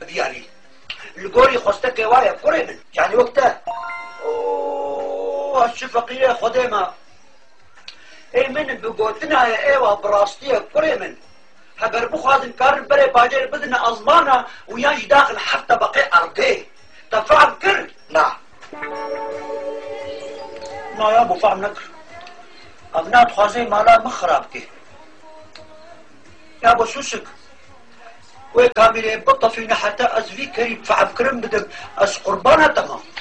بياني القوري خوستك وايا قري من يعني وقتها اوه الشفقية خديمة اي من بقوتنا يا ايوه براستية قري من هقر بخواد كارن بري باجر بدنا ازمانة وياش داخل حتى بقي ارضي تفعل كر لا ما يا ابو فهم نكر ابنات خوازي مالا مخرابكي يا ابو شوشك ويكامل بطة فينا حتى ازفي كريم فعب كرم بدك اس قربانة تمام